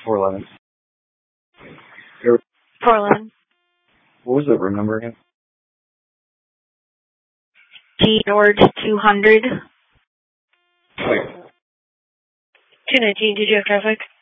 411. 411. What was the room number again? G George 200. Wait. 219, did you have traffic?